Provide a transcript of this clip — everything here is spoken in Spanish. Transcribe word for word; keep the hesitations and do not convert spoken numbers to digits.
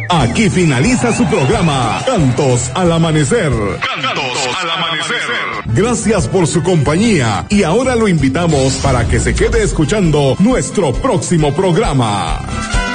Aquí finaliza su programa Cantos al Amanecer. Cantos al Amanecer. Gracias por su compañía y ahora lo invitamos para que se quede escuchando nuestro próximo programa.